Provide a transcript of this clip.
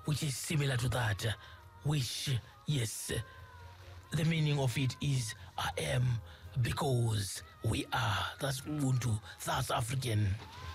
which is similar to that. Wish, yes. The meaning of it is I am because we are. That's Ubuntu. That's African.